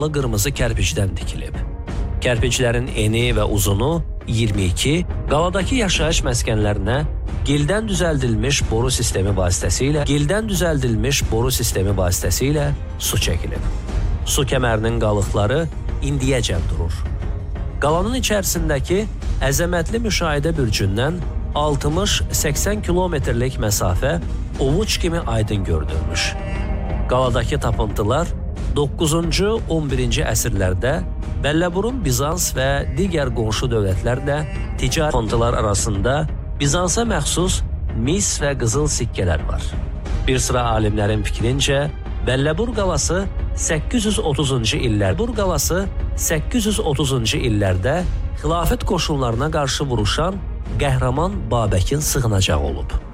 qırmızı kərpicdən tikilib. Kərpiclərin eni və uzunu 22, qaladakı yaşayış məskənlərinə gildən düzəldilmiş boru sistemi vasitəsilə su çəkilib. Su kəmərinin qalıqları indiyəcən durur. Qalanın içərisindəki əzəmətli müşahidə bürcündən 60-80 kilometrlik məsafə ovuc kimi aydın görünürmüş. Qaladakı tapıntılar 9-cu, 11-ci əsrlərdə Bəlləburun Bizans və digər qonşu dövlətlərlə ticari tapıntılar arasında Bizansa məxsus mis və qızıl sikkələr var. Bir sıra alimlərin fikrincə, Bəlləbur qalası 830-cu illərdə xilafət qoşunlarına qarşı vuruşan qəhrəman Babəkin sığınacağı olub.